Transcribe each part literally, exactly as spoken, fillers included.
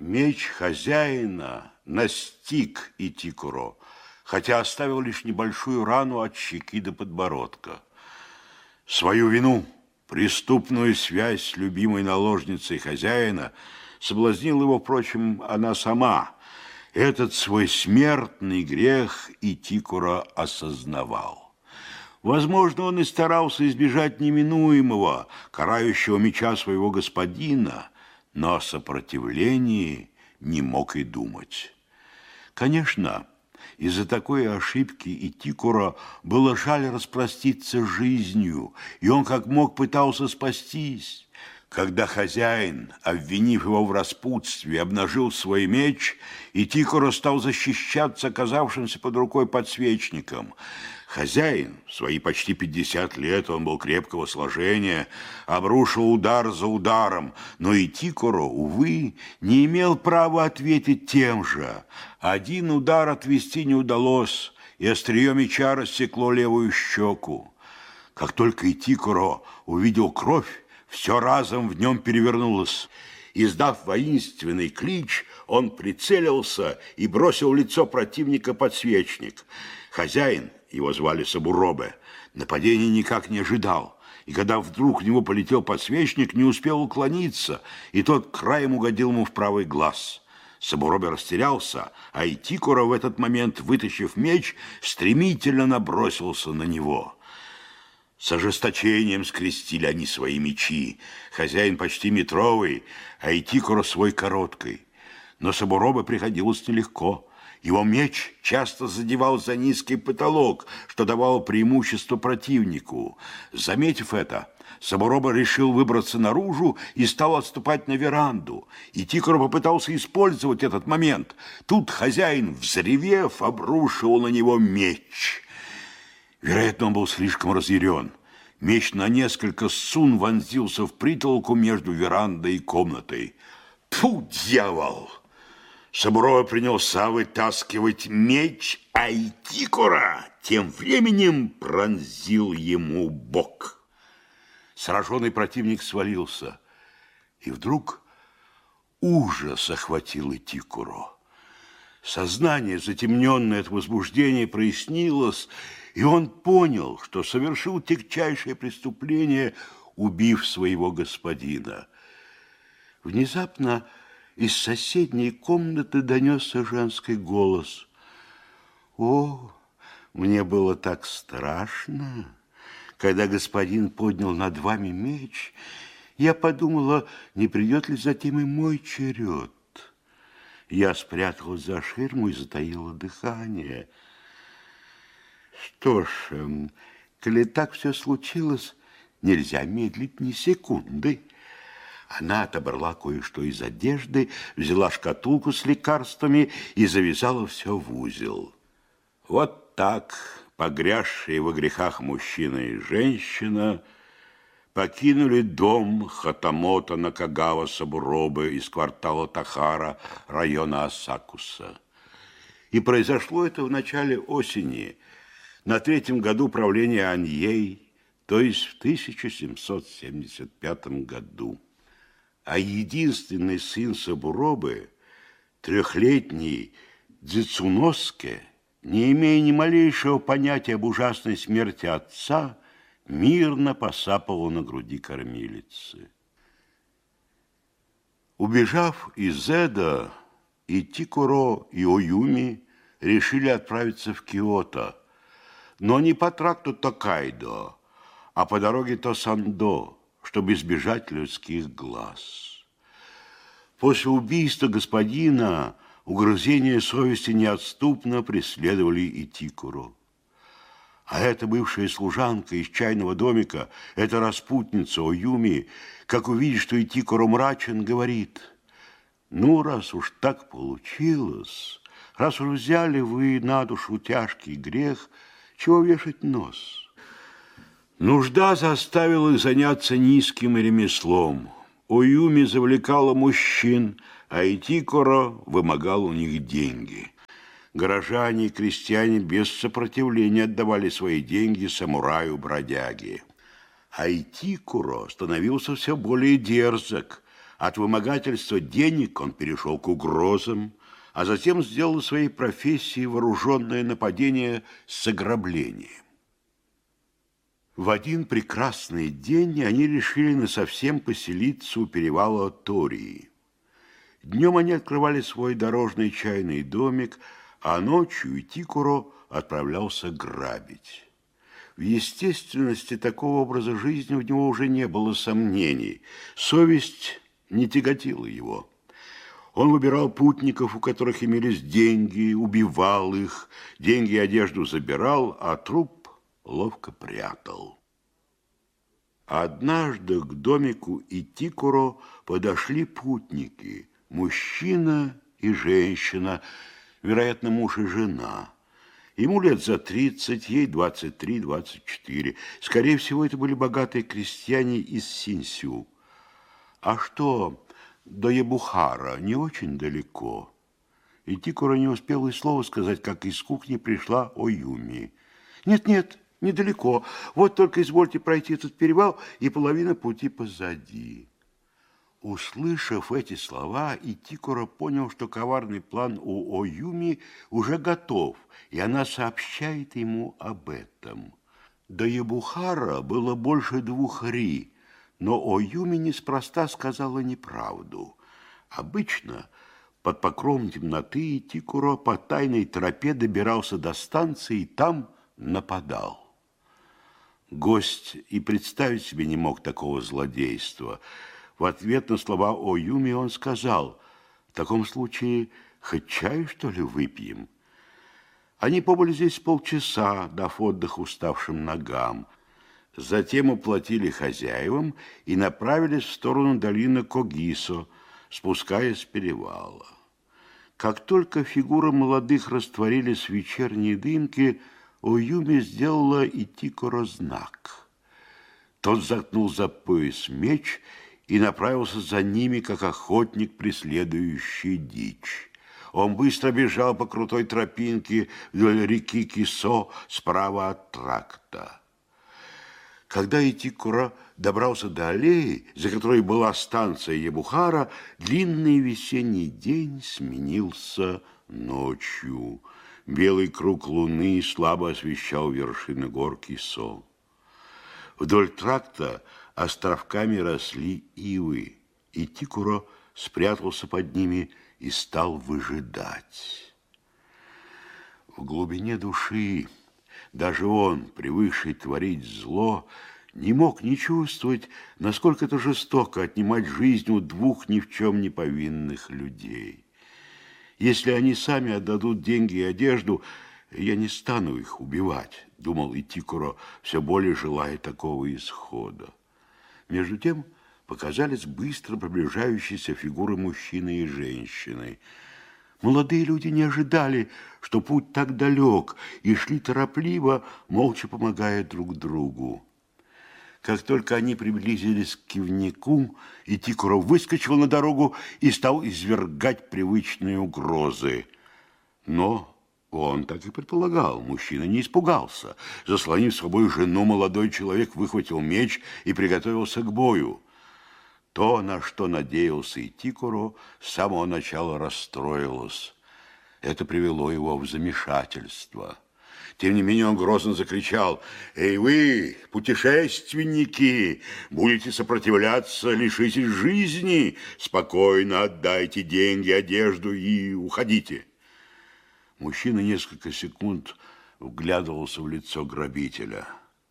Меч хозяина настиг Итикуро, хотя оставил лишь небольшую рану от щеки до подбородка. Свою вину, преступную связь с любимой наложницей хозяина, соблазнила его, впрочем, она сама. Этот свой смертный грех Итикуро осознавал. Возможно, он и старался избежать неминуемого, карающего меча своего господина, но о сопротивлении не мог и думать. Конечно, из-за такой ошибки Итикуро было жаль распроститься с жизнью, и он как мог пытался спастись. Когда хозяин, обвинив его в распутстве, обнажил свой меч, Итикуро стал защищаться оказавшимся под рукой подсвечником. Хозяин, в свои почти пятьдесят лет, он был крепкого сложения, обрушил удар за ударом, но Итикуро, увы, не имел права ответить тем же. Один удар отвести не удалось, и острие меча рассекло левую щеку. Как только Итикуро увидел кровь, все разом в нем перевернулось. Издав воинственный клич, он прицелился и бросил в лицо противника подсвечник. Хозяин, его звали Сабуробе, нападения никак не ожидал, и когда вдруг в него полетел подсвечник, не успел уклониться, и тот краем угодил ему в правый глаз. Сабуробе растерялся, а Итикуро в этот момент, вытащив меч, стремительно набросился на него. С ожесточением скрестили они свои мечи. Хозяин почти метровый, а Итикуро свой короткой. Но Сабуробе приходилось нелегко. Его меч часто задевал за низкий потолок, что давало преимущество противнику. Заметив это, Сабуробе решил выбраться наружу и стал отступать на веранду. Итикуро попытался использовать этот момент. Тут хозяин, взревев, обрушил на него меч. Вероятно, он был слишком разъярен. Меч на несколько сун вонзился в притолоку между верандой и комнатой. Тьфу, дьявол! Сабуробе принялся вытаскивать меч, а Итикуро тем временем пронзил ему бок. Сраженный противник свалился, и вдруг ужас охватил Итикуро. Сознание, затемненное от возбуждения, прояснилось, и он понял, что совершил тягчайшее преступление, убив своего господина. Внезапно из соседней комнаты донесся женский голос. «О, мне было так страшно, когда господин поднял над вами меч. Я подумала, не придет ли затем и мой черед. Я спряталась за ширму и затаила дыхание. Что ж, коли так все случилось, нельзя медлить ни секунды». Она отобрала кое-что из одежды, взяла шкатулку с лекарствами и завязала все в узел. Вот так, погрязшие во грехах мужчина и женщина, покинули дом Хатамото Накагава Сабуробе из квартала Тахара, района Асакуса. И произошло это в начале осени, на третьем году правления Аньей, то есть в тысяча семьсот семьдесят пятом году. А единственный сын Сабуробе, трехлетний Дзицуноске, не имея ни малейшего понятия об ужасной смерти отца, мирно посапывал на груди кормилицы. Убежав из Эдо, Итикуро и Оюми решили отправиться в Киото, но не по тракту Токайдо, а по дороге Тосандо, чтобы избежать людских глаз. После убийства господина угрызения совести неотступно преследовали Итикуро. А эта бывшая служанка из чайного домика, эта распутница Оюми, как увидит, что Итикуро мрачен, говорит: «Ну, раз уж так получилось, раз уж взяли вы на душу тяжкий грех, чего вешать нос?» Нужда заставила их заняться низким ремеслом. Оюми завлекала мужчин, а Итикуро вымогал у них деньги. Горожане и крестьяне без сопротивления отдавали свои деньги самураю-бродяге. А Итикуро становился все более дерзок. От вымогательства денег он перешел к угрозам, а затем сделал своей профессией вооруженное нападение с ограблением. В один прекрасный день они решили насовсем поселиться у перевала Тории. Днем они открывали свой дорожный чайный домик, а ночью Итикуро отправлялся грабить. В естественности такого образа жизни у него уже не было сомнений. Совесть не тяготила его. Он выбирал путников, у которых имелись деньги, убивал их, деньги и одежду забирал, а труп ловко прятал. Однажды к домику Итикуро подошли путники, мужчина и женщина, вероятно, муж и жена. Ему лет за тридцать, ей двадцать три двадцать четыре. Скорее всего, это были богатые крестьяне из Синсю. А что, до Ебухара не очень далеко? Итикуро не успел и слова сказать, как из кухни пришла Оюми. Нет-нет, недалеко. Вот только извольте пройти этот перевал, и половина пути позади. Услышав эти слова, Итикуро понял, что коварный план у Оюми уже готов, и она сообщает ему об этом. До Ебухара было больше двух ри, но Оюми неспроста сказала неправду. Обычно под покровом темноты Итикуро по тайной тропе добирался до станции и там нападал. Гость и представить себе не мог такого злодейства. В ответ на слова Оюми он сказал: «В таком случае хоть чаю, что ли, выпьем?» Они побыли здесь полчаса, дав отдых уставшим ногам. Затем уплатили хозяевам и направились в сторону долины Когисо, спускаясь с перевала. Как только фигуры молодых растворились в вечерней дымке, Оюми сделала Итикуро знак. Тот заткнул за пояс меч и направился за ними, как охотник, преследующий дичь. Он быстро бежал по крутой тропинке вдоль реки Кисо справа от тракта. Когда Итикуро добрался до аллеи, за которой была станция Ебухара, длинный весенний день сменился ночью. Белый круг луны слабо освещал вершины гор Кисо. Вдоль тракта островками росли ивы. Итикуро спрятался под ними и стал выжидать. В глубине души даже он, привыкший творить зло, не мог не чувствовать, насколько это жестоко отнимать жизнь у двух ни в чем не повинных людей. Если они сами отдадут деньги и одежду, я не стану их убивать, думал Итикуро, все более желая такого исхода. Между тем показались быстро приближающиеся фигуры мужчины и женщины. Молодые люди не ожидали, что путь так далек, и шли торопливо, молча помогая друг другу. Как только они приблизились к кивнику, Итикуро выскочил на дорогу и стал извергать привычные угрозы. Но он так и предполагал, мужчина не испугался. Заслонив с собой жену, молодой человек выхватил меч и приготовился к бою. То, на что надеялся Итикуро, с самого начала расстроилось. Это привело его в замешательство. Тем не менее он грозно закричал: «Эй вы, путешественники, будете сопротивляться, лишитесь жизни, спокойно отдайте деньги, одежду и уходите». Мужчина несколько секунд вглядывался в лицо грабителя.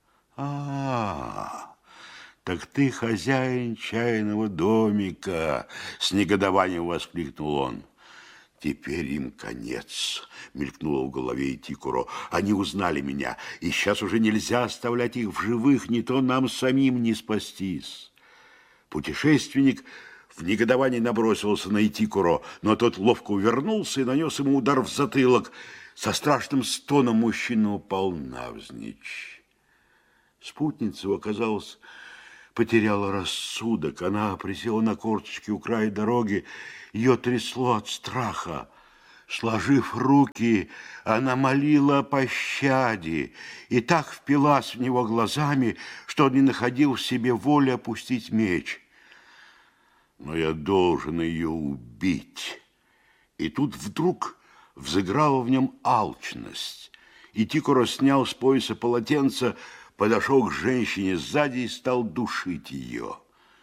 «А-а-а! Так ты хозяин чайного домика!» — с негодованием воскликнул он. «Теперь им конец», — мелькнуло в голове Итикуро. «Они узнали меня, и сейчас уже нельзя оставлять их в живых, не то нам самим не спастись». Путешественник в негодовании набросился на Итикуро, но тот ловко увернулся и нанес ему удар в затылок. Со страшным стоном мужчина упал навзничь. Спутница его, оказалось, потеряла рассудок. Она присела на корточки у края дороги. Ее трясло от страха. Сложив руки, она молила о пощаде и так впилась в него глазами, что он не находил в себе воли опустить меч. но я должен ее убить. И тут вдруг взыграла в нем алчность, и Тикоро снял с пояса полотенце, подошел к женщине сзади и стал душить ее.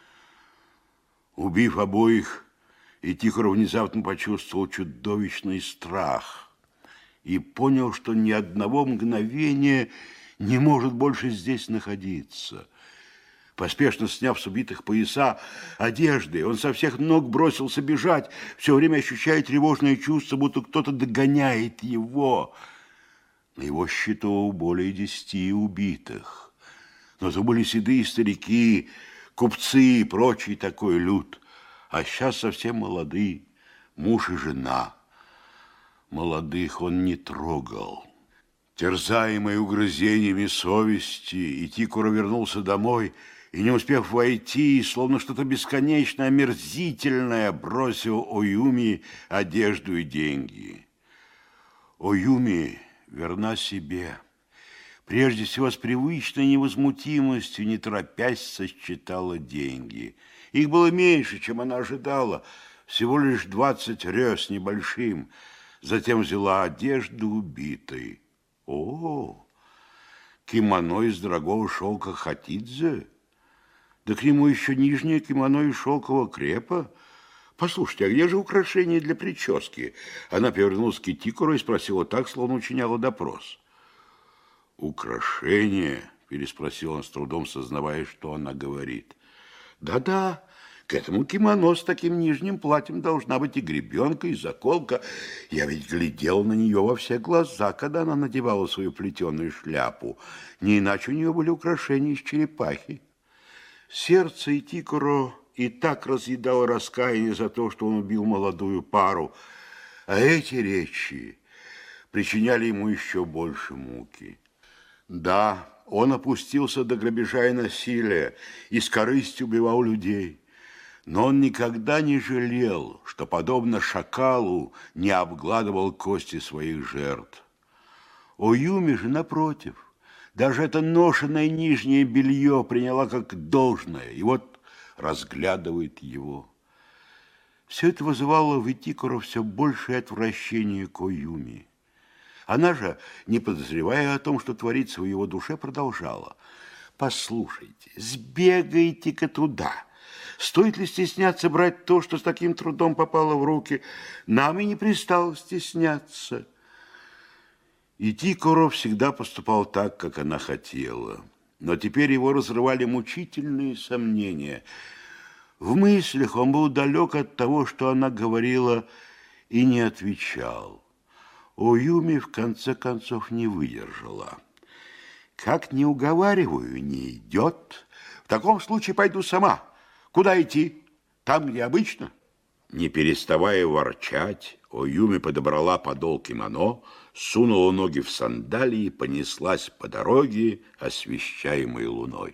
Убив обоих, Итикоро внезапно почувствовал чудовищный страх и понял, что ни одного мгновения не может больше здесь находиться. Поспешно сняв с убитых пояса одежды, он со всех ног бросился бежать, все время ощущая тревожное чувство, будто кто-то догоняет его. На его счету более десяти убитых. Но то были седые старики, купцы и прочий такой люд. А сейчас совсем молодые, муж и жена. Молодых он не трогал. Терзаемый угрызениями совести, Итикоро вернулся домой и, не успев войти, словно что-то бесконечно омерзительное, бросил Оюми одежду и деньги. Оюми верна себе. Прежде всего, с привычной невозмутимостью, не торопясь, сосчитала деньги. Их было меньше, чем она ожидала, всего лишь двадцать рё с небольшим. Затем взяла одежду убитой. О, кимоно из дорогого шелка хатидзе? Да к нему еще нижнее кимоно из шелкового крепа. Послушайте, а где же украшения для прически? Она повернулась к Итикоро и спросила так, словно учиняла допрос. «Украшения?» – переспросил он с трудом, сознавая, что она говорит. «Да-да, к этому кимоно с таким нижним платьем должна быть и гребенка, и заколка. Я ведь глядел на нее во все глаза, когда она надевала свою плетеную шляпу. Не иначе у нее были украшения из черепахи». Сердце Итикоро и так разъедало раскаяние за то, что он убил молодую пару, а эти речи причиняли ему еще больше муки. Да, он опустился до грабежа и насилия и с корыстью убивал людей, но он никогда не жалел, что, подобно шакалу, не обгладывал кости своих жертв. Оюми же, напротив, даже это ношеное нижнее белье приняла как должное, и вот разглядывает его. Все это вызывало в Итикоро все большее отвращение к Оюми. Она же, не подозревая о том, что творится в его душе, продолжала. «Послушайте, сбегайте-ка туда. Стоит ли стесняться брать то, что с таким трудом попало в руки? Нам и не пристало стесняться». Итикоро всегда поступал так, как она хотела. Но теперь его разрывали мучительные сомнения. В мыслях он был далек от того, что она говорила, и не отвечал. Оюми в конце концов не выдержала. «Как не уговариваю, не идет. В таком случае пойду сама. Куда идти? Там, где обычно». Не переставая ворчать, Оюми подобрала подол кимоно, сунула ноги в сандалии и понеслась по дороге, освещаемой луной.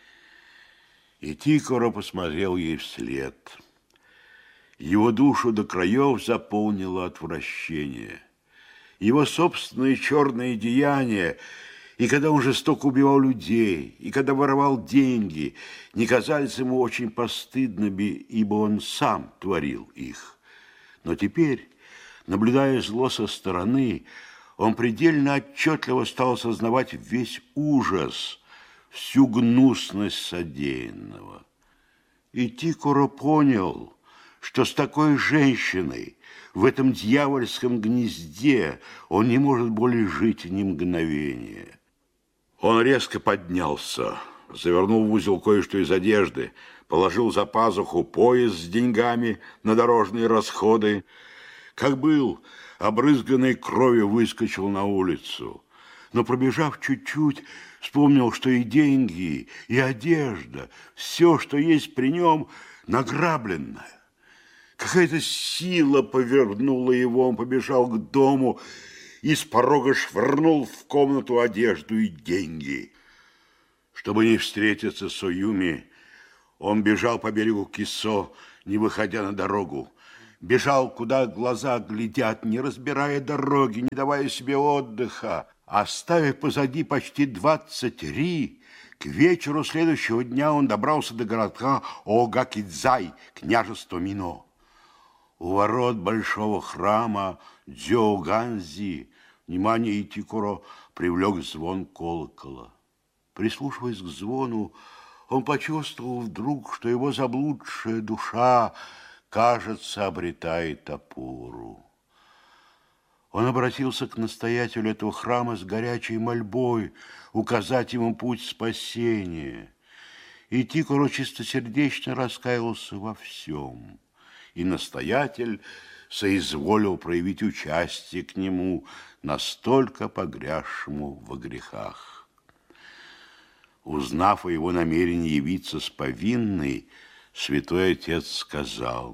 Итикоро посмотрел ей вслед. Его душу до краев заполнило отвращение. Его собственные черные деяния, и когда он жестоко убивал людей, и когда воровал деньги, не казались ему очень постыдными, ибо он сам творил их. Но теперь, наблюдая зло со стороны, он предельно отчетливо стал осознавать весь ужас, всю гнусность содеянного. И Итикоро понял, что с такой женщиной в этом дьявольском гнезде он не может более жить ни мгновения. Он резко поднялся, завернул в узел кое-что из одежды, положил за пазуху пояс с деньгами на дорожные расходы. Как был, обрызганный кровью, выскочил на улицу. Но, пробежав чуть-чуть, вспомнил, что и деньги, и одежда, все, что есть при нем, награбленное. Какая-то сила повернула его, он побежал к дому и с порога швырнул в комнату одежду и деньги. Чтобы не встретиться с Оюми, он бежал по берегу Кисо, не выходя на дорогу. Бежал, куда глаза глядят, не разбирая дороги, не давая себе отдыха, оставив позади почти двадцать ри, К вечеру следующего дня он добрался до городка Огакидзай, княжества Мино. У ворот большого храма Дзёганзи внимание Итикуро привлек звон колокола. Прислушиваясь к звону, он почувствовал вдруг, что его заблудшая душа, кажется, обретает опору. Он обратился к настоятелю этого храма с горячей мольбой указать ему путь спасения. И Тикуро чистосердечно раскаялся во всем. И настоятель соизволил проявить участие к нему, настолько погрязшему во грехах. Узнав о его намерении явиться с повинной, святой отец сказал: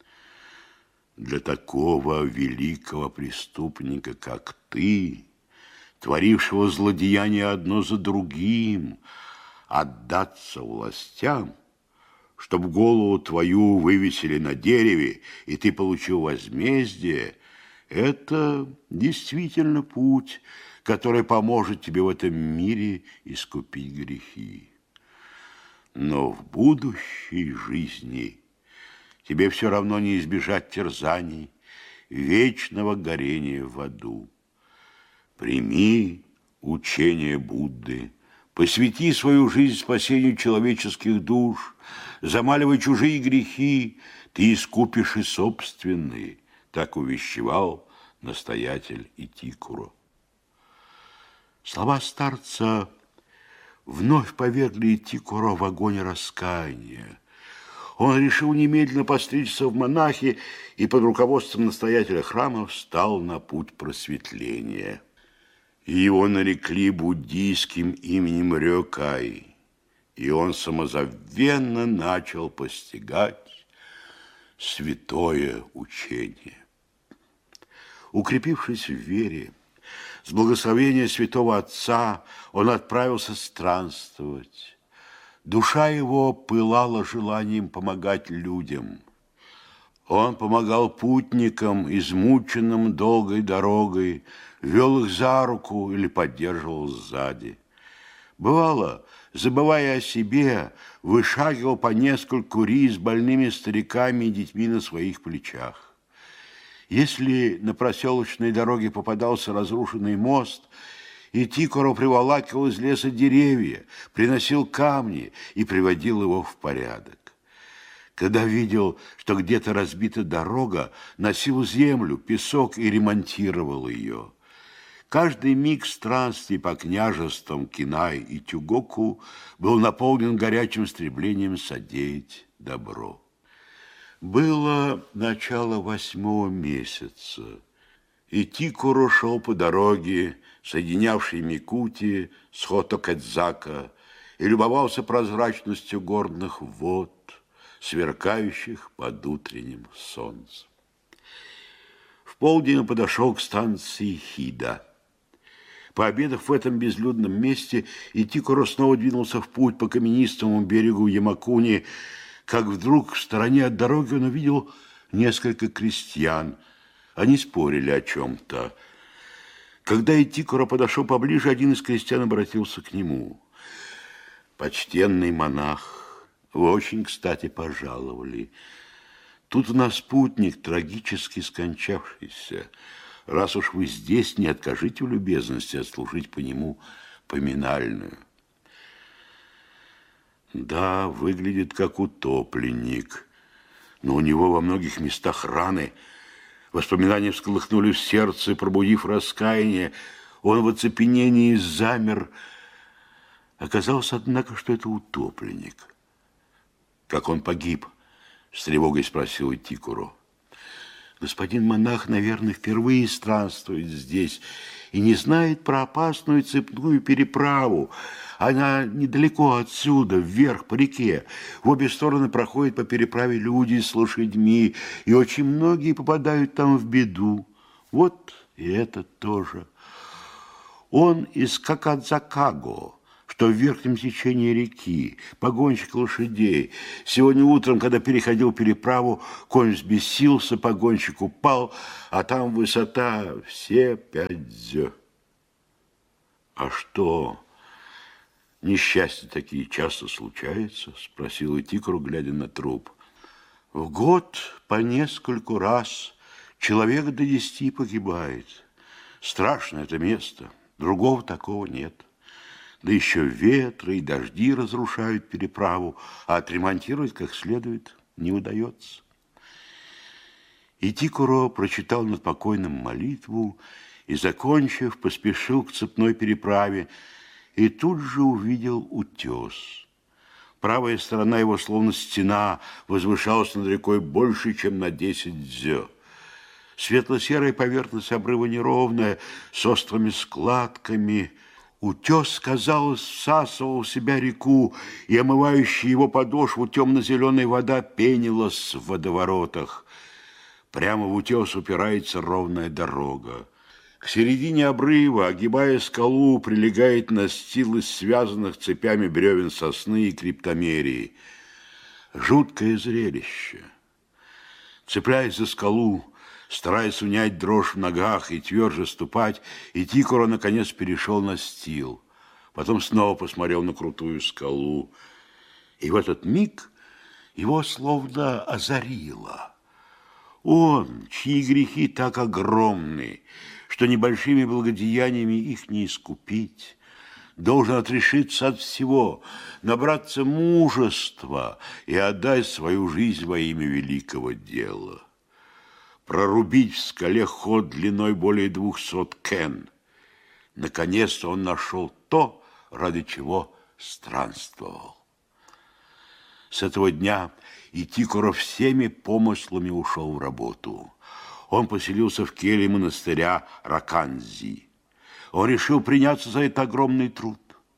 «Для такого великого преступника, как ты, творившего злодеяния одно за другим, отдаться властям, чтобы голову твою вывесили на дереве, и ты получил возмездие, это действительно путь, который поможет тебе в этом мире искупить грехи. Но в будущей жизни тебе все равно не избежать терзаний, вечного горения в аду. Прими учение Будды, посвяти свою жизнь спасению человеческих душ, замаливай чужие грехи, ты искупишь и собственные», так увещевал настоятель Итикуро. Слова старца вновь повергли Итикуро в огонь раскаяния. Он решил немедленно постричься в монахи и под руководством настоятеля храма встал на путь просветления. Его нарекли буддийским именем Рёкай, и он самозабвенно начал постигать святое учение. Укрепившись в вере, с благословения святого отца он отправился странствовать. Душа его пылала желанием помогать людям. Он помогал путникам, измученным долгой дорогой, вел их за руку или поддерживал сзади. Бывало, забывая о себе, вышагивал по нескольку ри с больными стариками и детьми на своих плечах. Если на проселочной дороге попадался разрушенный мост, Итикуро приволакивал из леса деревья, приносил камни и приводил его в порядок. Когда видел, что где-то разбита дорога, носил землю, песок и ремонтировал ее. Каждый миг странствий по княжествам Кинай и Тюгоку был наполнен горячим стремлением содеять добро. Было начало восьмого месяца, и Итикуро шел по дороге, соединявшей Микути с Хотокэдзака, и любовался прозрачностью горных вод, сверкающих под утренним солнцем. В полдень он подошел к станции Хида. Пообедав в этом безлюдном месте, Итикуро снова двинулся в путь по каменистому берегу Ямакуни, как вдруг в стороне от дороги он увидел несколько крестьян. Они спорили о чем-то. Когда Итикуро подошел поближе, один из крестьян обратился к нему: «Почтенный монах, вы очень кстати пожаловали. Тут у нас путник, трагически скончавшийся. Раз уж вы здесь, не откажите в любезности отслужить по нему поминальную». «Да, выглядит как утопленник, но у него во многих местах раны». Воспоминания всколыхнули в сердце, пробудив раскаяние. Он в оцепенении замер. Оказалось, однако, что это утопленник. «Как он погиб?» — с тревогой спросил Итикуро. «Господин монах, наверное, впервые странствует здесь и не знает про опасную цепную переправу. Она недалеко отсюда, вверх по реке. В обе стороны проходят по переправе люди с лошадьми, и очень многие попадают там в беду. Вот и этот тоже. Он из Какадзакаго, что в верхнем течении реки, погонщик лошадей. Сегодня утром, когда переходил переправу, конь взбесился, погонщик упал, а там высота все пять дзё». «А что, Несчастья такие часто случаются? Спросил Этикуро, глядя на труп. В год по нескольку раз человек до десяти погибает. Страшно это место, другого такого нет. Да еще ветры и дожди разрушают переправу, а отремонтировать как следует не удается. Этикуро прочитал над покойным молитву и, закончив, поспешил к цепной переправе и тут же увидел утес. Правая сторона его, словно стена, возвышалась над рекой больше, чем на десять дзё. Светло-серая поверхность обрыва неровная, с острыми складками. Утес, казалось, всасывал в себя реку, и омывающая его подошву темно-зеленая вода пенилась в водоворотах. Прямо в утес упирается ровная дорога. К середине обрыва, огибая скалу, прилегает настил из связанных цепями бревен сосны и криптомерии. Жуткое зрелище. Цепляясь за скалу, стараясь унять дрожь в ногах и тверже ступать, Этикуро наконец перешел настил. Потом снова посмотрел на крутую скалу. И в этот миг его словно озарило. Он, чьи грехи так огромны, что небольшими благодеяниями их не искупить, должен отрешиться от всего, набраться мужества и отдать свою жизнь во имя великого дела. Прорубить в скале ход длиной более двухсот кен. Наконец-то он нашел то, ради чего странствовал. С этого дня Этикуро всеми помыслами ушел в работу. Он поселился в келье монастыря Раканзи. Он решил приняться за этот огромный труд.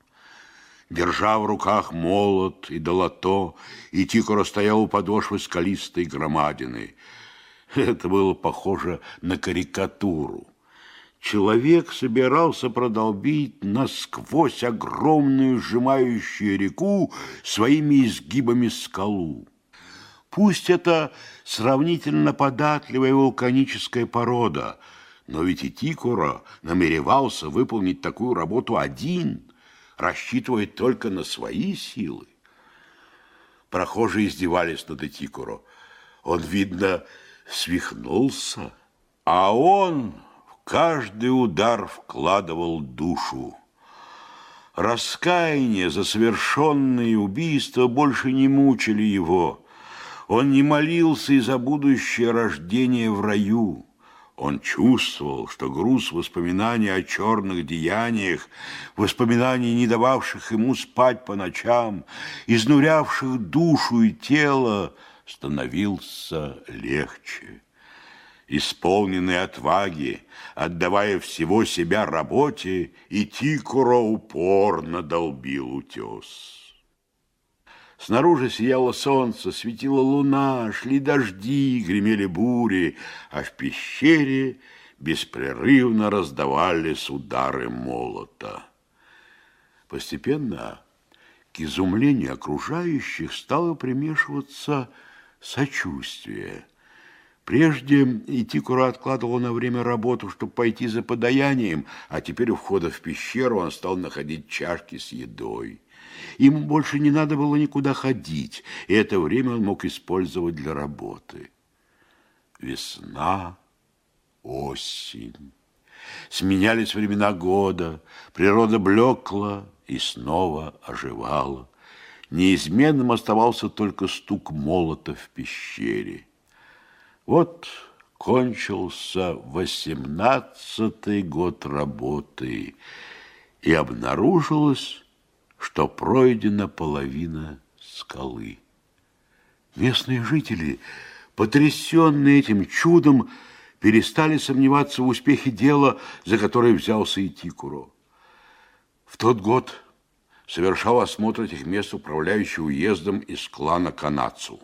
Держа в руках молот и долото, Этикуро стоял у подошвы скалистой громадины. Это было похоже на карикатуру. Человек собирался продолбить насквозь огромную сжимающую реку своими изгибами скалу. Пусть это сравнительно податливая вулканическая порода, но ведь Этикуро намеревался выполнить такую работу один, рассчитывая только на свои силы. Прохожие издевались над Этикуро. Он, видно, свихнулся, а он в каждый удар вкладывал душу. Раскаяние за совершенные убийства больше не мучили его. Он не молился и за будущее рождение в раю. Он чувствовал, что груз воспоминаний о черных деяниях, воспоминаний, не дававших ему спать по ночам, изнурявших душу и тело, становился легче. Исполненный отваги, отдавая всего себя работе, Этикуро упорно долбил утес. Снаружи сияло солнце, светила луна, шли дожди, гремели бури, а в пещере беспрерывно раздавались удары молота. Постепенно к изумлению окружающих стало примешиваться сочувствие. Прежде Этикуро откладывал на время работу, чтобы пойти за подаянием, а теперь у входа в пещеру он стал находить чашки с едой. Ему больше не надо было никуда ходить, и это время он мог использовать для работы. Весна, осень. Сменялись времена года, природа блекла и снова оживала. Неизменным оставался только стук молота в пещере. Вот кончился восемнадцатый год работы, и обнаружилось, что пройдена половина скалы. Местные жители, потрясенные этим чудом, перестали сомневаться в успехе дела, за которое взялся Этикуро. В тот год совершал осмотр этих мест управляющий уездом из клана Канацу.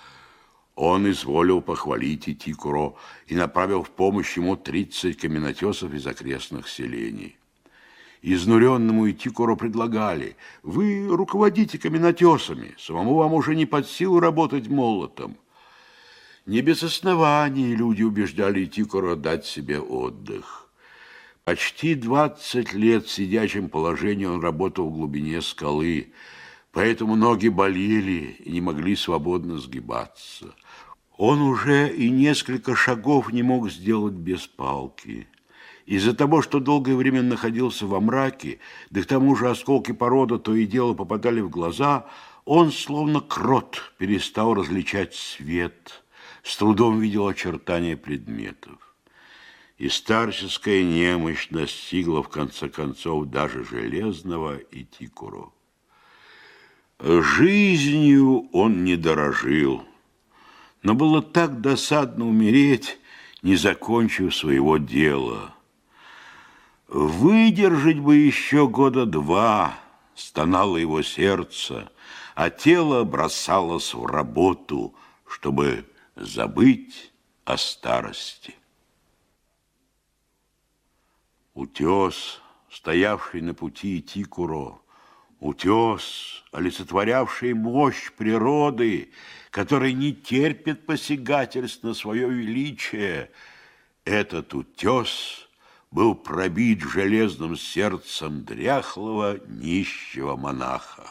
Он изволил похвалить Этикуро и направил в помощь ему тридцать каменотесов из окрестных селений. Изнуренному Этикуро предлагали: вы руководите каменотесами, самому вам уже не под силу работать молотом. Не без оснований люди убеждали Этикуро дать себе отдых. Почти двадцать лет в сидячем положении он работал в глубине скалы, поэтому ноги болели и не могли свободно сгибаться. Он уже и несколько шагов не мог сделать без палки. Из-за того, что долгое время находился во мраке, да к тому же осколки породы то и дело попадали в глаза, он, словно крот, перестал различать свет, с трудом видел очертания предметов. И старческая немощь настигла, в конце концов, даже Железного и Тикуро. Жизнью он не дорожил, но было так досадно умереть, не закончив своего дела. Выдержать бы еще года два, стонало его сердце, а тело бросалось в работу, чтобы забыть о старости. Утес, стоявший на пути Тикуро, утес, олицетворявший мощь природы, который не терпит посягательств на свое величие, этот утес был пробит железным сердцем дряхлого нищего монаха.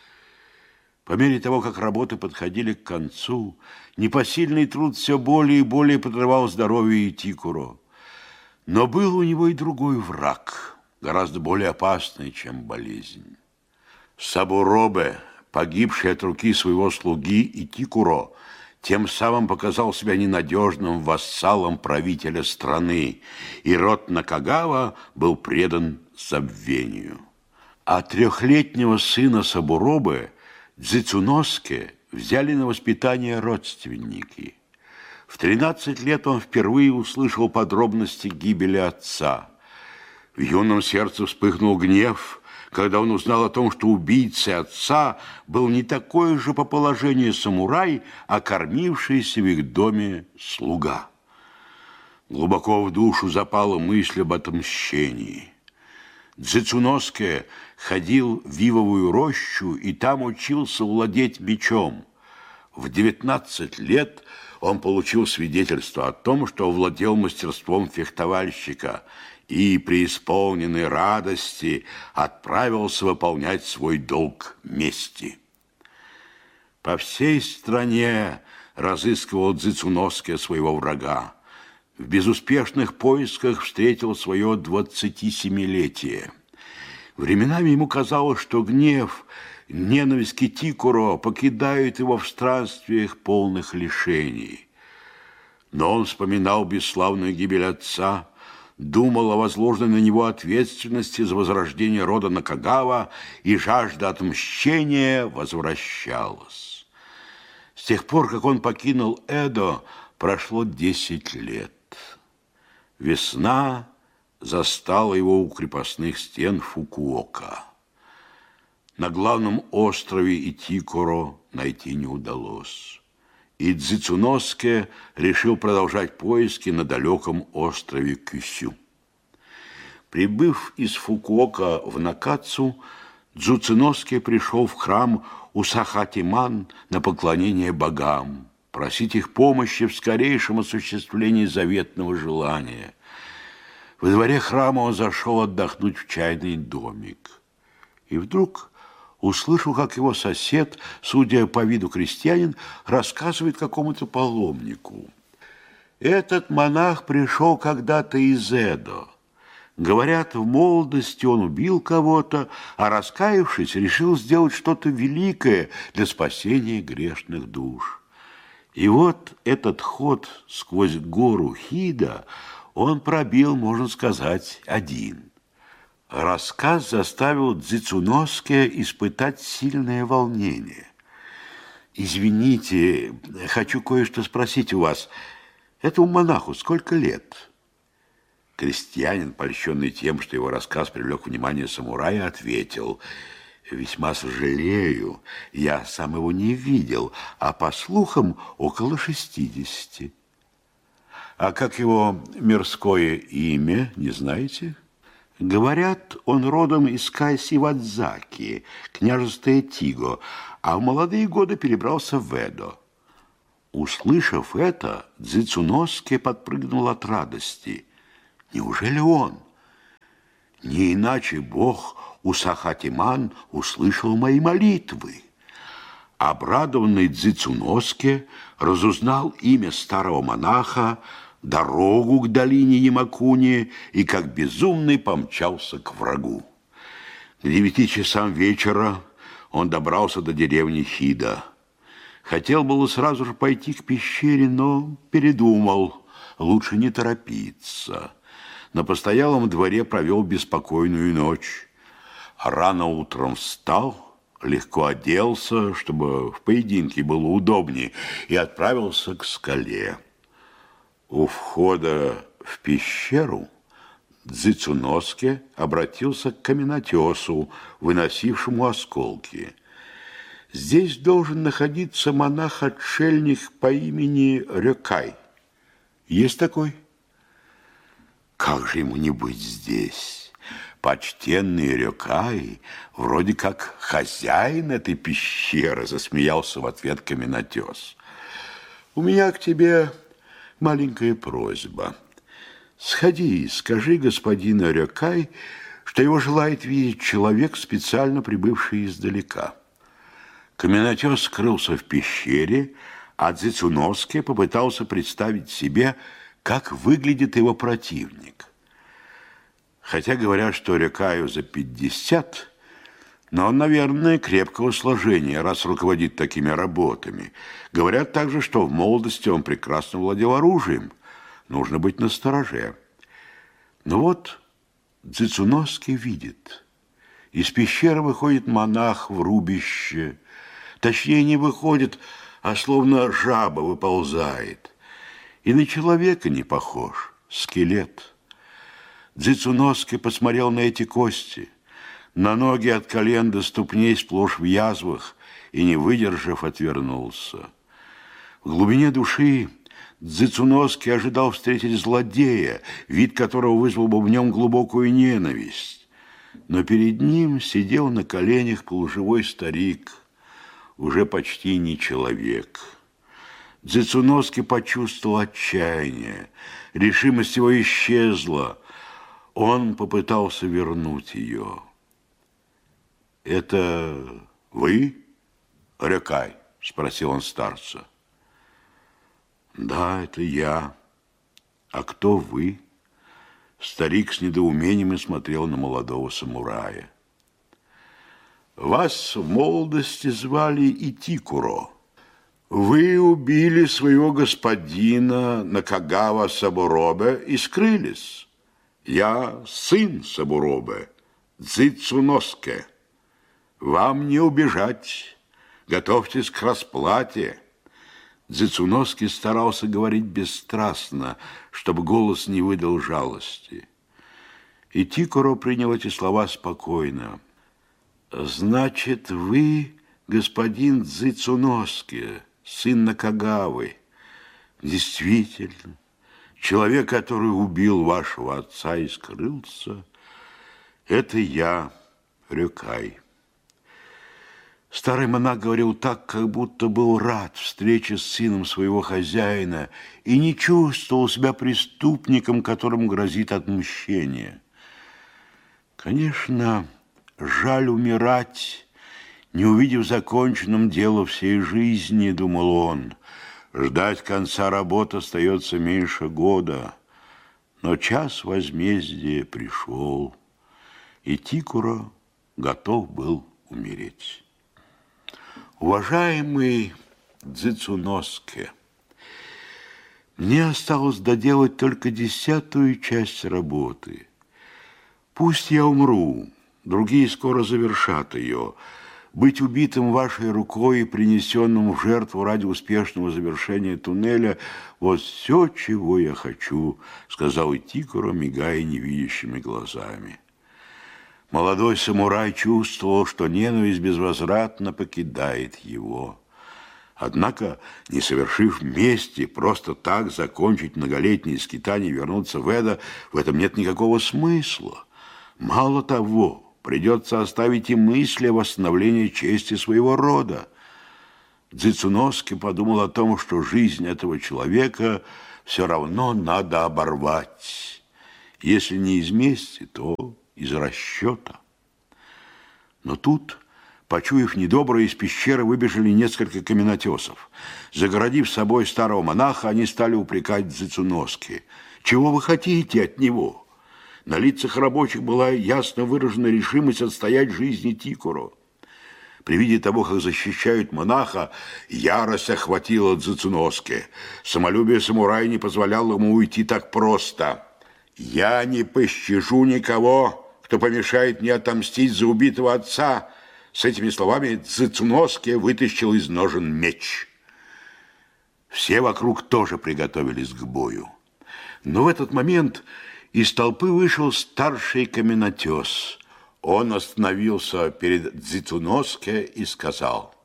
По мере того, как работы подходили к концу, непосильный труд все более и более подрывал здоровье Тикуро. Но был у него и другой враг, гораздо более опасный, чем болезнь. Сабуробе, погибший от руки своего слуги Итикуро, тем самым показал себя ненадежным вассалом правителя страны, и род Накагава был предан забвению. А трехлетнего сына Сабуробе Дзицуноске взяли на воспитание родственники. В тринадцать лет он впервые услышал подробности гибели отца. В юном сердце вспыхнул гнев, когда он узнал о том, что убийцей отца был не такой же по положению самурай, а кормившийся в их доме слуга. Глубоко в душу запала мысль об отмщении. Дзицуноске ходил в Вивовую рощу и там учился владеть мечом. В девятнадцать лет он получил свидетельство о том, что овладел мастерством фехтовальщика и, преисполненной радости, отправился выполнять свой долг мести. По всей стране разыскивал Дзицуноске своего врага. В безуспешных поисках встретил свое двадцатисемилетие. Временами ему казалось, что гнев, ненависть к Тикуро покидают его в странствиях полных лишений. Но он вспоминал бесславную гибель отца, думал о возложенной на него ответственности за возрождение рода Накагава, и жажда отмщения возвращалась. С тех пор, как он покинул Эдо, прошло десять лет. Весна застала его у крепостных стен Фукуока. На главном острове Итикуро найти не удалось. И Дзицуноске решил продолжать поиски на далеком острове Кюсю. Прибыв из Фукуока в Накацу, Дзицуноске пришел в храм Усахатиман на поклонение богам, просить их помощи в скорейшем осуществлении заветного желания. Во дворе храма он зашел отдохнуть в чайный домик. И вдруг услышал, как его сосед, судя по виду крестьянин, рассказывает какому-то паломнику. Этот монах пришел когда-то из Эдо. Говорят, в молодости он убил кого-то, а раскаявшись, решил сделать что-то великое для спасения грешных душ. И вот этот ход сквозь гору Хида он пробил, можно сказать, один. Рассказ заставил Дзицуноске испытать сильное волнение. «Извините, хочу кое-что спросить у вас. Этому монаху сколько лет?» Крестьянин, польщенный тем, что его рассказ привлек внимание самурая, ответил: «Весьма сожалею, я сам его не видел, а по слухам около шестидесяти». «А как его мирское имя, не знаете?» «Говорят, он родом из Кайсивадзаки, княжества Тиго, а в молодые годы перебрался в Эдо». Услышав это, Дзицуноске подпрыгнул от радости. «Неужели он? Не иначе Бог Усахатиман услышал мои молитвы. Обрадованный Дзицуноске разузнал имя старого монаха, дорогу к долине Ямакуни и как безумный помчался к врагу. К девяти часам вечера он добрался до деревни Хида. Хотел было сразу же пойти к пещере, но передумал. Лучше не торопиться. На постоялом дворе провел беспокойную ночь. Рано утром встал, легко оделся, чтобы в поединке было удобнее, и отправился к скале. У входа в пещеру Дзицуноске обратился к каменотесу, выносившему осколки. Здесь должен находиться монах-отшельник по имени Рёкай. Есть такой? Как же ему не быть здесь? Почтенный Рёкай, вроде как хозяин этой пещеры, засмеялся в ответ каменотес. У меня к тебе маленькая просьба. Сходи и скажи господину Рёкай, что его желает видеть человек, специально прибывший издалека. Каменотес скрылся в пещере, а Дзицуноске попытался представить себе, как выглядит его противник. Хотя говорят, что Рёкаю за пятьдесят, но он, наверное, крепкого сложения, раз руководит такими работами. Говорят также, что в молодости он прекрасно владел оружием. Нужно быть настороже. Но вот Дзицуноске видит. Из пещеры выходит монах в рубище. Точнее, не выходит, а словно жаба выползает. И на человека не похож, скелет. Дзицуноске посмотрел на эти кости, на ноги от колен до ступней сплошь в язвах, и, не выдержав, отвернулся. В глубине души Дзицуноске ожидал встретить злодея, вид которого вызвал бы в нем глубокую ненависть. Но перед ним сидел на коленях полуживой старик, уже почти не человек. Дзицуноске почувствовал отчаяние, решимость его исчезла. Он попытался вернуть ее. «Это вы, Рёкай?» – спросил он старца. «Да, это я. А кто вы?» Старик с недоумением смотрел на молодого самурая. «Вас в молодости звали Итикуро. Вы убили своего господина Накагава Сабуробе и скрылись. Я сын Сабуробе, Дзицуноске. Вам не убежать. Готовьтесь к расплате». Дзицуноске старался говорить бесстрастно, чтобы голос не выдал жалости. Итикуро принял эти слова спокойно. «Значит, вы, господин Дзицуноске, сын Накагавы, действительно, человек, который убил вашего отца и скрылся, это я, Рёкай». Старый монах говорил так, как будто был рад встрече с сыном своего хозяина и не чувствовал себя преступником, которому грозит отмщение. Конечно, жаль умирать, не увидев законченным дело всей жизни, думал он. Ждать конца работы остается меньше года, но час возмездия пришел, и Тикуро готов был умереть. Уважаемый Дзицуноске, мне осталось доделать только десятую часть работы. Пусть я умру, другие скоро завершат ее. Быть убитым вашей рукой и принесенным в жертву ради успешного завершения туннеля – вот все, чего я хочу, сказал Итикуро, мигая невидящими глазами. Молодой самурай чувствовал, что ненависть безвозвратно покидает его. Однако, не совершив мести, просто так закончить многолетние скитания и вернуться в Эдо, в этом нет никакого смысла. Мало того, придется оставить и мысли о восстановлении чести своего рода. Дзицуноске подумал о том, что жизнь этого человека все равно надо оборвать. Если не из мести, то из расчета. Но тут, почуяв недоброе, из пещеры выбежали несколько каменотесов. Загородив собой старого монаха, они стали упрекать Дзицуноски. «Чего вы хотите от него?» На лицах рабочих была ясно выражена решимость отстоять жизни Тикуро. При виде того, как защищают монаха, ярость охватила Дзицуноски. Самолюбие самурая не позволяло ему уйти так просто. «Я не пощажу никого, кто помешает мне отомстить за убитого отца». С этими словами Дзицуноски вытащил из ножен меч. Все вокруг тоже приготовились к бою. Но в этот момент из толпы вышел старший каменотес. Он остановился перед Дзицуноски и сказал: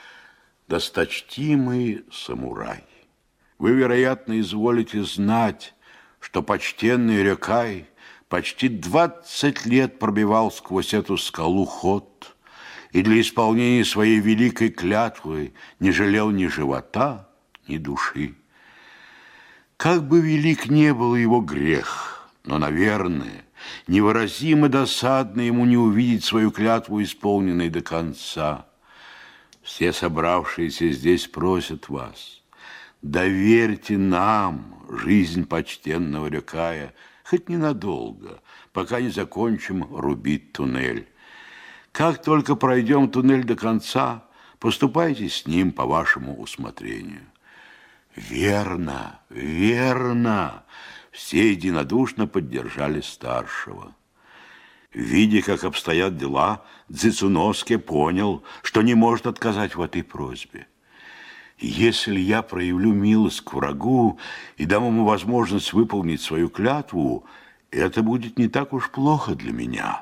«Досточтимый самурай, вы, вероятно, изволите знать, что почтенный Рёкай почти двадцать лет пробивал сквозь эту скалу ход и для исполнения своей великой клятвы не жалел ни живота, ни души. Как бы велик не был его грех, но, наверное, невыразимо досадно ему не увидеть свою клятву исполненной до конца. Все собравшиеся здесь просят вас, доверьте нам жизнь почтенного Рёкая, хоть ненадолго, пока не закончим рубить туннель. Как только пройдем туннель до конца, поступайте с ним по вашему усмотрению». «Верно, верно!» Все единодушно поддержали старшего. Видя, как обстоят дела, Дзицуноски понял, что не может отказать в этой просьбе. «Если я проявлю милость к врагу и дам ему возможность выполнить свою клятву, это будет не так уж плохо для меня».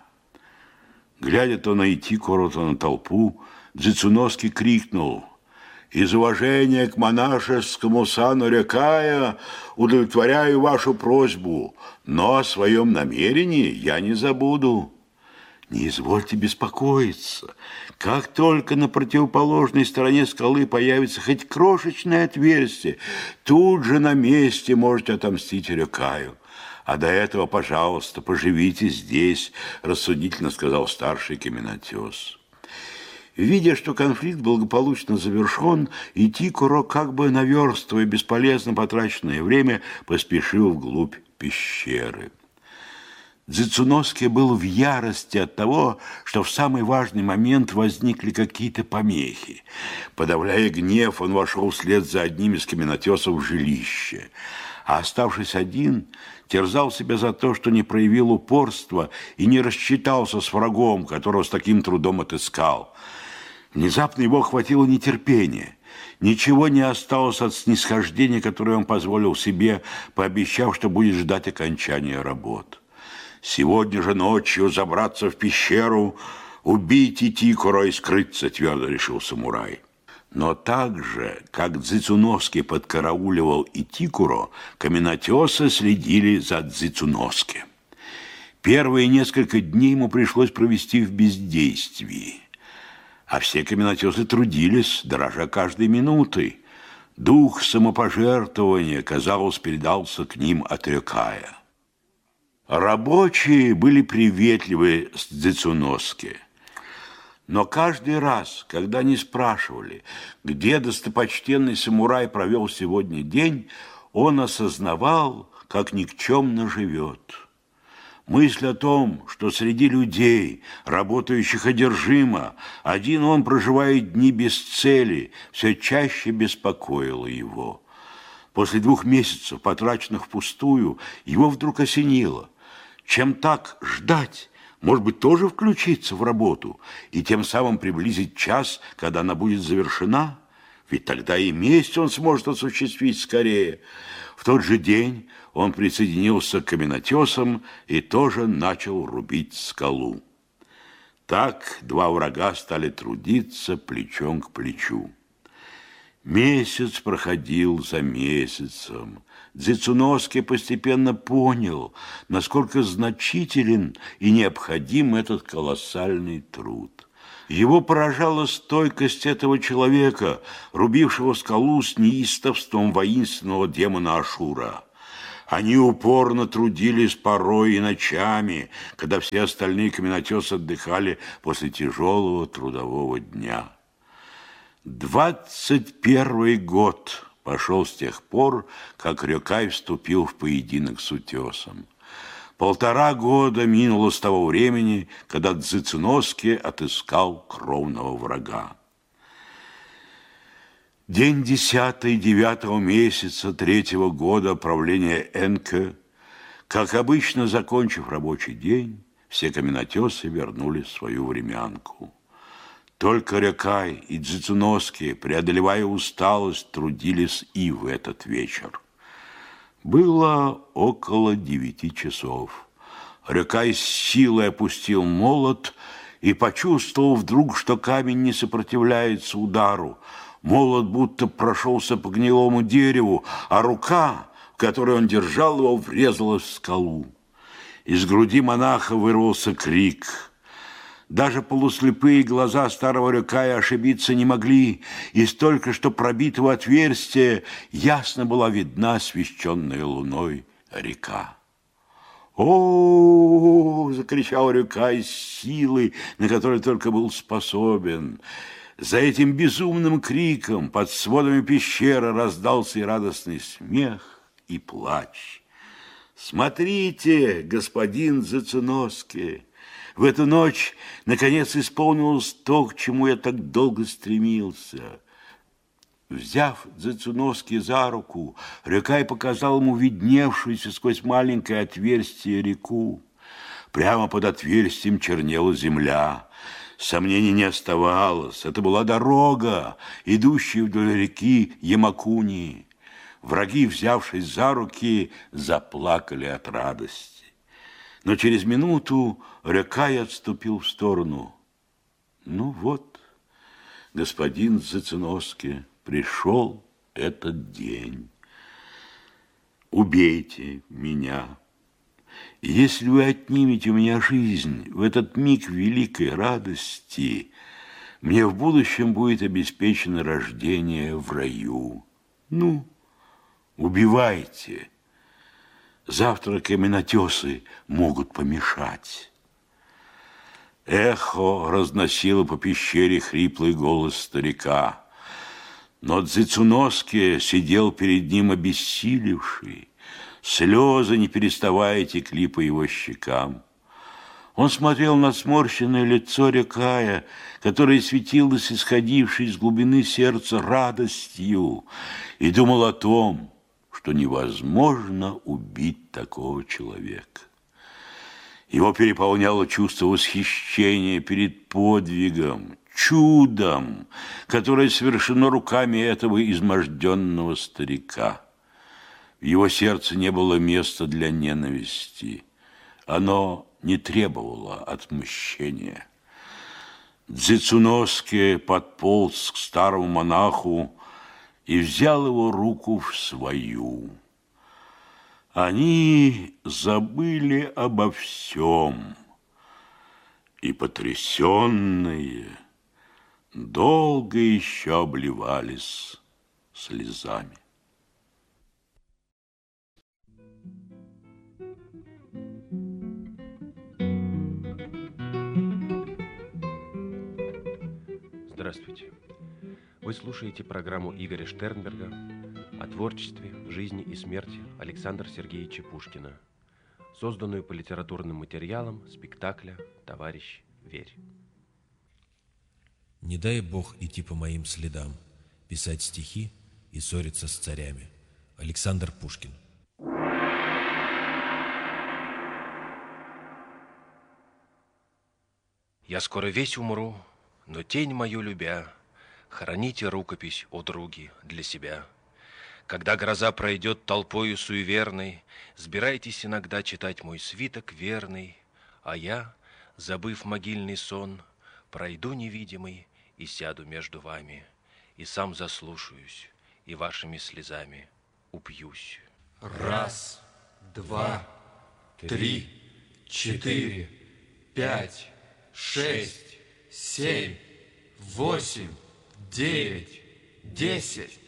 Глядя то на Итикуро, то на толпу, Дзицуноски крикнул: «Из уважения к монашескому сану Рёкая удовлетворяю вашу просьбу, но о своем намерении я не забуду». «Не извольте беспокоиться. Как только на противоположной стороне скалы появится хоть крошечное отверстие, тут же на месте можете отомстить Рёкаю. А до этого, пожалуйста, поживите здесь», – рассудительно сказал старший каменотес. Видя, что конфликт благополучно завершен, Итикуро, как бы наверстывая бесполезно потраченное время, поспешил вглубь пещеры. Дзицуноски был в ярости от того, что в самый важный момент возникли какие-то помехи. Подавляя гнев, он вошел вслед за одним из каменотесов в жилище, а, оставшись один, терзал себя за то, что не проявил упорства и не рассчитался с врагом, которого с таким трудом отыскал. Внезапно его охватило нетерпение. Ничего не осталось от снисхождения, которое он позволил себе, пообещав, что будет ждать окончания работ. «Сегодня же ночью забраться в пещеру, убить Итикуро и скрыться», – твердо решил самурай. Но так же, как Дзицуноски подкарауливал Итикуро, каменотесы следили за Дзицуноски. Первые несколько дней ему пришлось провести в бездействии. А все каменотесы трудились, дорожа каждой минутой. Дух самопожертвования, казалось, передался к ним от Рёкая. Рабочие были приветливы с Дзицуноски. Но каждый раз, когда они спрашивали, где достопочтенный самурай провел сегодня день, он осознавал, как никчемно живет. Мысль о том, что среди людей, работающих одержимо, один он проживает дни без цели, все чаще беспокоила его. После двух месяцев, потраченных впустую, его вдруг осенило. Чем так ждать? Может быть, тоже включиться в работу и тем самым приблизить час, когда она будет завершена? Ведь тогда и месть он сможет осуществить скорее. В тот же день он присоединился к каменотесам и тоже начал рубить скалу. Так два врага стали трудиться плечом к плечу. Месяц проходил за месяцем. Дзицуноски постепенно понял, насколько значителен и необходим этот колоссальный труд. Его поражала стойкость этого человека, рубившего скалу с неистовством воинственного демона Ашура. Они упорно трудились порой и ночами, когда все остальные каменотесы отдыхали после тяжелого трудового дня. Двадцать первый год пошел с тех пор, как Рёкай вступил в поединок с утесом. Полтора года минуло с того времени, когда Дзыцуноски отыскал кровного врага. День десятый девятого месяца третьего года правления Энке, как обычно, закончив рабочий день, все каменотесы вернули свою времянку. Только Рёкай и Дзыцуноски, преодолевая усталость, трудились и в этот вечер. Было около девяти часов. Рёкай с силой опустил молот и почувствовал вдруг, что камень не сопротивляется удару. Молот будто прошелся по гнилому дереву, а рука, в которой он держал его, врезалась в скалу. Из груди монаха вырвался крик. Даже полуслепые глаза старого Рёкая ошибиться не могли. Из только что пробитого отверстия ясно была видна освещенная луной река. «О-о-о!» – закричал Рёкай с силой, на которой только был способен. За этим безумным криком под сводами пещеры раздался и радостный смех, и плач. «Смотрите, господин Дзыцуноски! В эту ночь, наконец, исполнилось то, к чему я так долго стремился». Взяв Дзыцуноски за руку, Рёкай показал ему видневшуюся сквозь маленькое отверстие реку. Прямо под отверстием чернела земля. Сомнений не оставалось. Это была дорога, идущая вдоль реки Ямакуни. Враги, взявшись за руки, заплакали от радости. Но через минуту Рёкай отступил в сторону. Ну вот, господин Дзыцуноски, пришел этот день. Убейте меня. Если вы отнимете у меня жизнь в этот миг великой радости, мне в будущем будет обеспечено рождение в раю. Ну, убивайте. Завтра каменотесы могут помешать. Эхо разносило по пещере хриплый голос старика. Но Дзыцуноски сидел перед ним обессилевший. Слезы, не переставая, текли по его щекам. Он смотрел на сморщенное лицо Рёкая, которое светилось исходившей из глубины сердца радостью, и думал о том, что невозможно убить такого человека. Его переполняло чувство восхищения перед подвигом, чудом, которое совершено руками этого изможденного старика. В его сердце не было места для ненависти. Оно не требовало отмщения. Дзыцуноски подполз к старому монаху и взял его руку в свою. Они забыли обо всем, и потрясенные долго еще обливались слезами. Здравствуйте. Вы слушаете программу Игоря Штернберга о творчестве, жизни и смерти Александра Сергеевича Пушкина, созданную по литературным материалам спектакля «Товарищ, верь». Не дай Бог идти по моим следам, писать стихи и ссориться с царями. Александр Пушкин. Я скоро весь умру, но тень мою любя, храните рукопись, о други, для себя. Когда гроза пройдет толпою суеверной, сбирайтесь иногда читать мой свиток верный, а я, забыв могильный сон, пройду невидимый и сяду между вами, и сам заслушаюсь, и вашими слезами упьюсь. Раз, два, три, четыре, пять, шесть, семь, восемь, девять, десять,